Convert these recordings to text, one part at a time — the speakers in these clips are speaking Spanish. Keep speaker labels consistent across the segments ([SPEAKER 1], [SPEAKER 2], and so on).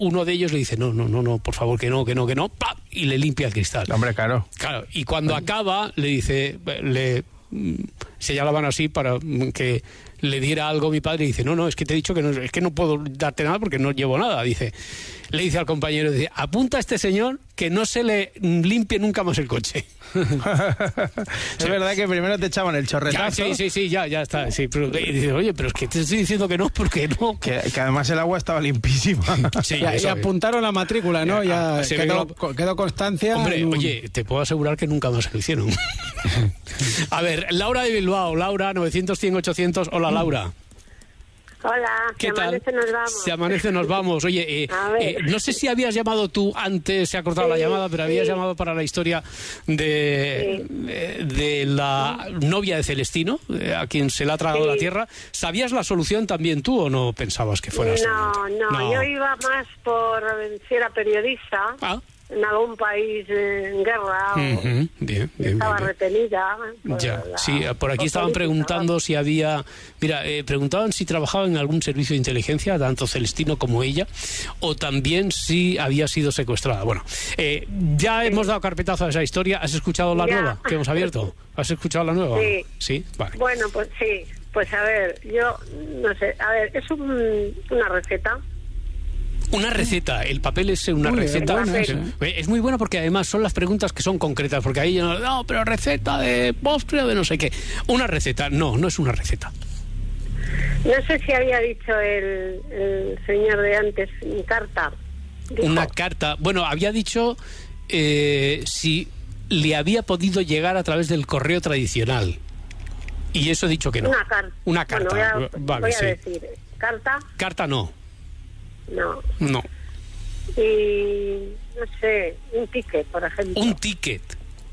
[SPEAKER 1] uno de ellos le dice, no, por favor, que no, ¡pam! Y le limpia el cristal.
[SPEAKER 2] Hombre, claro.
[SPEAKER 1] Claro, y cuando acaba, le dice, señalaban así para que le diera algo a mi padre, y dice, no, es que te he dicho que no puedo darte nada porque no llevo nada. Le dice al compañero, dice, apunta a este señor que no se le limpie nunca más el coche.
[SPEAKER 2] Es verdad que primero te echaban el chorretazo.
[SPEAKER 1] Sí, ya está. Sí, pero, y dice, oye, pero es que te estoy diciendo que no, porque no.
[SPEAKER 2] Que además el agua estaba limpísima.
[SPEAKER 3] Sí, y apuntaron la matrícula, ¿no? Ya quedó constancia.
[SPEAKER 1] Hombre, oye, te puedo asegurar que nunca más se lo hicieron. A ver, Laura de Bilbao. Laura, 900-100-800. Hola, Laura.
[SPEAKER 4] Hola,
[SPEAKER 1] ¿Qué tal?
[SPEAKER 4] Amanece nos vamos.
[SPEAKER 1] Se amanece nos vamos. Oye, no sé si habías llamado tú antes, se ha cortado la llamada, pero habías llamado para la historia de la novia de Celestino, a quien se le ha tragado la tierra. ¿Sabías la solución también tú o no pensabas que fuera así?
[SPEAKER 4] No, yo iba más por si era periodista. En algún país en guerra estaba retenida.
[SPEAKER 1] Ya, sí, por aquí estaban preguntando si había... Mira, preguntaban si trabajaba en algún servicio de inteligencia, tanto Celestino como ella, o también si había sido secuestrada. Bueno, ya hemos dado carpetazo a esa historia. ¿Has escuchado la nueva que hemos abierto? ¿Has escuchado la nueva?
[SPEAKER 4] Sí.
[SPEAKER 1] Sí, vale.
[SPEAKER 4] Bueno, pues sí. Pues a ver, yo no sé. A ver, es una receta.
[SPEAKER 1] Una receta, el papel es una receta. Es muy bueno porque además son las preguntas que son concretas, porque ahí no, pero receta de postre o de no sé qué. Una receta, no es una receta.
[SPEAKER 4] No sé si había dicho el señor de antes, carta. Dijo.
[SPEAKER 1] Una carta. Bueno, había dicho si le había podido llegar a través del correo tradicional. Y eso he dicho que no. Una carta.
[SPEAKER 4] Bueno, voy a decir, ¿carta?
[SPEAKER 1] Carta no.
[SPEAKER 4] No. Y no sé, un ticket, por ejemplo.
[SPEAKER 1] Un ticket.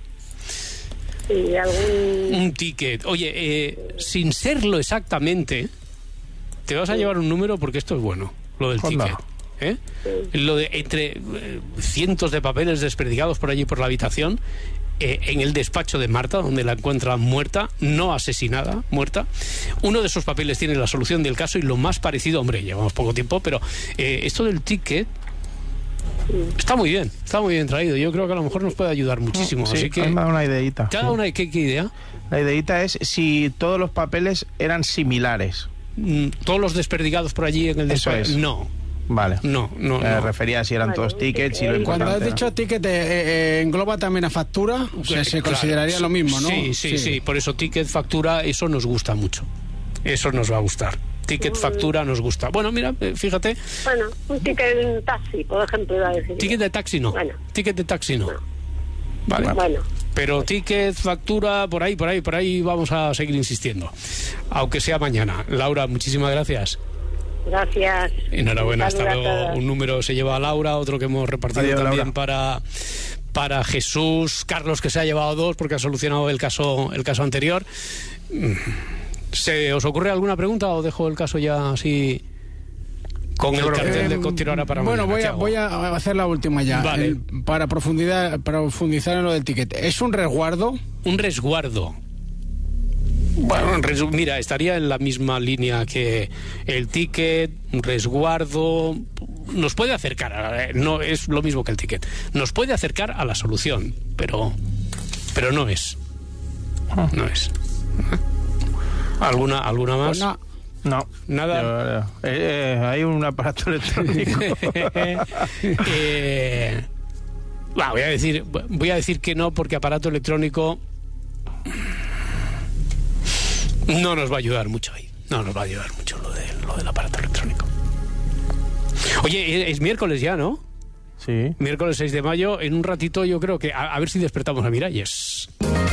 [SPEAKER 4] Sí,
[SPEAKER 1] un ticket. Oye, sin serlo exactamente, te vas a llevar un número porque esto es bueno, lo del ticket. Sí. Lo de entre cientos de papeles desperdigados por allí por la habitación. En el despacho de Marta, donde la encuentran muerta, no asesinada, muerta. Uno de esos papeles tiene la solución del caso y lo más parecido, hombre, llevamos poco tiempo, pero esto del ticket está muy bien traído. Yo creo que a lo mejor nos puede ayudar muchísimo.
[SPEAKER 2] Sí,
[SPEAKER 1] así que
[SPEAKER 2] me ha dado una ideita.
[SPEAKER 1] ¿Te ha dado ¿qué idea?
[SPEAKER 2] La ideita es si todos los papeles eran similares.
[SPEAKER 1] Todos los desperdigados por allí en el despacho. No.
[SPEAKER 2] Vale.
[SPEAKER 1] No.
[SPEAKER 2] Me refería a si eran todos tickets y lo importante.
[SPEAKER 3] Cuando has dicho ticket, engloba también a factura, o sea, se consideraría lo mismo, ¿no?
[SPEAKER 1] Sí. Por eso ticket, factura, eso nos gusta mucho. Eso nos va a gustar. Ticket, factura, nos gusta. Bueno, mira, fíjate.
[SPEAKER 4] Bueno, un ticket de un taxi, por ejemplo, iba a decir.
[SPEAKER 1] Ticket de taxi no. Bueno. Ticket de taxi no. Vale.
[SPEAKER 4] Bueno.
[SPEAKER 1] Pero ticket, factura, por ahí vamos a seguir insistiendo. Aunque sea mañana. Laura, muchísimas gracias.
[SPEAKER 4] Gracias.
[SPEAKER 1] Enhorabuena, hasta luego. Un número se lleva a Laura, otro que hemos repartido también para Jesús. Carlos, que se ha llevado 2 porque ha solucionado el caso anterior. ¿Se os ocurre alguna pregunta o dejo el caso ya así con el cartel de continuará para mañana?
[SPEAKER 3] Bueno, voy a hacer la última ya.
[SPEAKER 1] Vale.
[SPEAKER 3] Para profundizar en lo del ticket. ¿Es un resguardo?
[SPEAKER 1] Un resguardo. Bueno, mira, estaría en la misma línea que el ticket, un resguardo. Nos puede acercar, no es lo mismo que el ticket. Nos puede acercar a la solución, pero no es. No es. ¿Alguna más?
[SPEAKER 3] Pues
[SPEAKER 2] no.
[SPEAKER 1] Nada.
[SPEAKER 2] Hay un aparato electrónico.
[SPEAKER 1] Voy a decir que no, porque aparato electrónico no nos va a ayudar mucho ahí. No nos va a ayudar mucho lo del aparato electrónico. Oye, es miércoles ya, ¿no?
[SPEAKER 2] Sí.
[SPEAKER 1] Miércoles 6 de mayo. En un ratito yo creo que... A ver si despertamos a Miralles.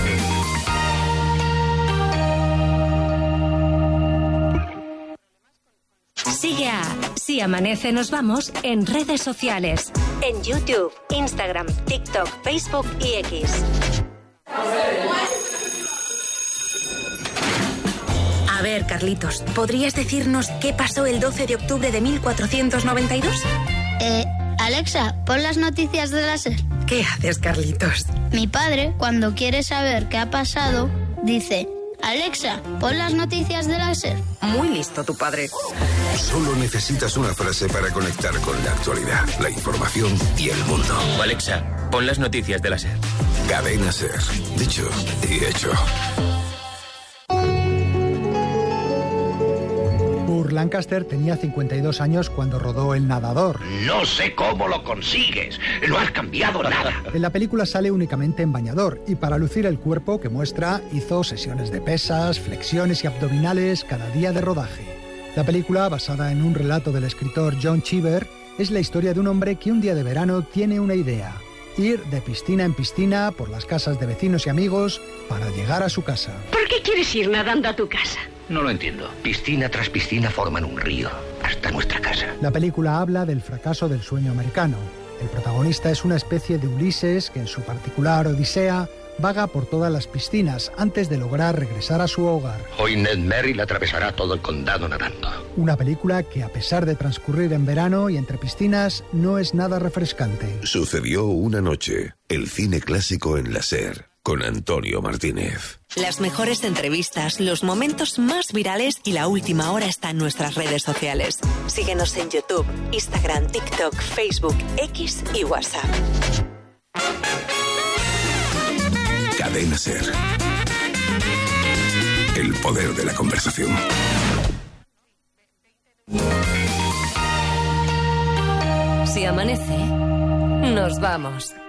[SPEAKER 5] Sigue a Si Amanece Nos Vamos en redes sociales. En YouTube, Instagram, TikTok, Facebook y X. A ver, Carlitos, ¿podrías decirnos qué pasó el 12 de octubre de 1492?
[SPEAKER 6] Alexa, pon las noticias de la SER.
[SPEAKER 5] ¿Qué haces, Carlitos?
[SPEAKER 6] Mi padre, cuando quiere saber qué ha pasado, dice: Alexa, pon las noticias de la SER.
[SPEAKER 5] Muy listo tu padre.
[SPEAKER 7] Solo necesitas una frase para conectar con la actualidad, la información y el mundo.
[SPEAKER 8] Alexa, pon las noticias de la SER.
[SPEAKER 7] Cadena SER. Dicho y hecho.
[SPEAKER 9] Burt Lancaster tenía 52 años cuando rodó El nadador.
[SPEAKER 10] No sé cómo lo consigues. No has cambiado nada.
[SPEAKER 9] En la película sale únicamente en bañador y para lucir el cuerpo que muestra hizo sesiones de pesas, flexiones y abdominales cada día de rodaje. La película, basada en un relato del escritor John Cheever, es la historia de un hombre que un día de verano tiene una idea: ir de piscina en piscina por las casas de vecinos y amigos para llegar a su casa.
[SPEAKER 11] ¿Por qué quieres ir nadando a tu casa?
[SPEAKER 10] No lo entiendo. Piscina tras piscina forman un río hasta nuestra casa.
[SPEAKER 9] La película habla del fracaso del sueño americano. El protagonista es una especie de Ulises que en su particular odisea vaga por todas las piscinas antes de lograr regresar a su hogar.
[SPEAKER 10] Hoy Ned Merrill atravesará todo el condado nadando.
[SPEAKER 9] Una película que, a pesar de transcurrir en verano y entre piscinas, no es nada refrescante.
[SPEAKER 7] Sucedió una noche. El cine clásico en la SER, con Antonio Martínez.
[SPEAKER 12] Las mejores entrevistas, los momentos más virales y la última hora está en nuestras redes sociales. Síguenos en YouTube, Instagram, TikTok, Facebook, X y WhatsApp.
[SPEAKER 7] Cadena SER. El poder de la conversación.
[SPEAKER 5] Si amanece, nos vamos.